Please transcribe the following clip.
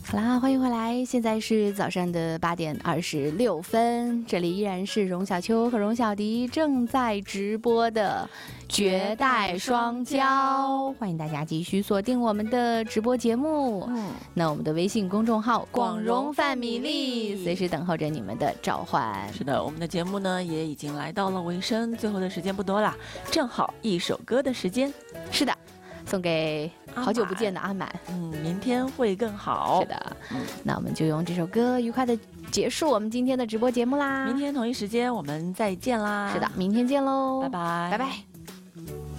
好啦，欢迎回来，现在是早上的8点26分，这里依然是荣小秋和荣小迪正在直播的绝代双骄，欢迎大家继续锁定我们的直播节目。那我们的微信公众号广荣范米粒随时等候着你们的召唤。 是的，我们的节目呢也已经来到了尾声，最后的时间不多啦，正好一首歌的时间。 是的，送给好久不见的阿满。 明天会更好。 是的，那我们就用这首歌愉快的结束我们今天的直播节目啦。 明天同一时间我们再见啦。 是的，明天见喽， 拜拜， 拜拜。